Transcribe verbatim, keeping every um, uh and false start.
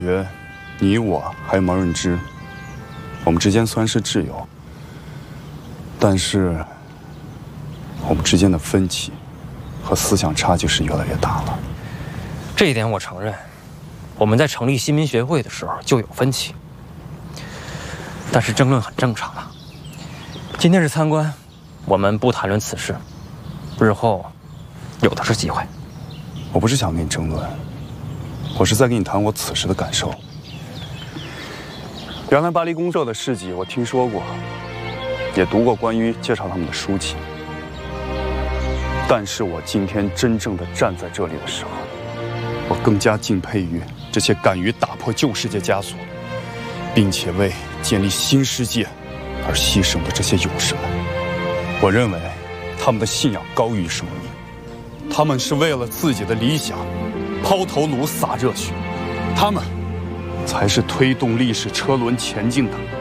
觉你我还有毛润之，我们之间虽然是挚友，但是我们之间的分歧和思想差距是越来越大了。 这一点我承认，我们在成立新民学会的时候就有分歧，但是争论很正常啊。今天是参观，我们不谈论此事，日后有的是机会。 我不是想跟你争论，我是在跟你谈我此时的感受。原来巴黎公社的事迹我听说过，也读过关于介绍他们的书籍。但是我今天真正的站在这里的时候，我更加敬佩于这些敢于打破旧世界枷锁，并且为建立新世界而牺牲的这些勇士们。我认为他们的信仰高于生命，他们是为了自己的理想抛头颅洒热血，他们才是推动历史车轮前进的